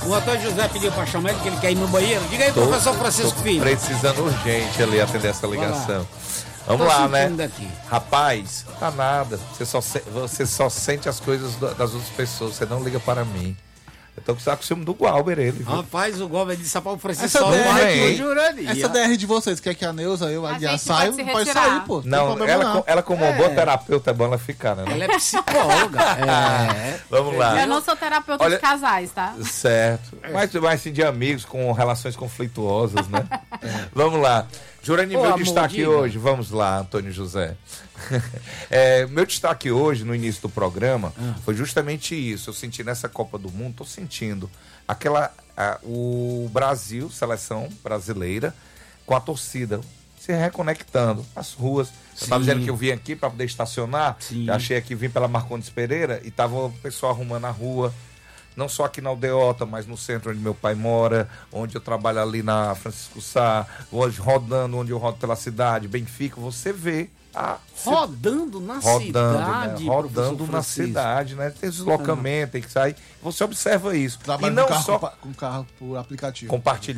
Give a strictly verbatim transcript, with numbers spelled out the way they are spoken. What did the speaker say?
O Antônio José pediu para chamar ele, que ele quer ir no banheiro. Diga aí, Tô, professor Francisco tô Filho. precisando urgente ali atender essa ligação. Vamos Tô lá, né? daqui. Rapaz, tá nada. Você só, se- você só sente as coisas do- das outras pessoas. Você não liga para mim. Eu tô com o ciúme do Gualber, ele. Viu? Rapaz, o Gomes disse para o Francisco Essa só D R vai aqui, aqui, jurando. Essa D R de vocês, quer que a Neuza, eu, a A Guiar gente saio, pode se pode retirar. sair, pô. Não, tem problema ela, não. co- ela como um bom terapeuta, é bom ela ficar, né? Ela é psicóloga. é. Vamos lá. Eu não sou terapeuta Olha- de casais, tá? Certo. Mas, mas sim de amigos com relações conflituosas, né? Vamos lá. Jurani, Ô, meu amor, destaque diga. hoje, vamos lá, Antônio José. É, meu destaque hoje, no início do programa, foi justamente isso. Eu senti nessa Copa do Mundo, tô sentindo aquela. a- o Brasil, seleção brasileira, com a torcida se reconectando. As ruas. Eu estava Sim. dizendo que eu vim aqui para poder estacionar. Sim. Eu achei que vim pela Marcondes Pereira e tava o pessoal arrumando a rua. Não só aqui na Aldeota, mas no centro onde meu pai mora, onde eu trabalho ali na Francisco Sá, hoje rodando, onde eu rodo pela cidade, Benfica, você vê a Rodando na rodando, cidade. né? Rodando professor na Francisco. cidade, né? Tem deslocamento, tem que sair. Você observa isso. Trabalho e não com carro, só com, com carro por aplicativo. compartilhando.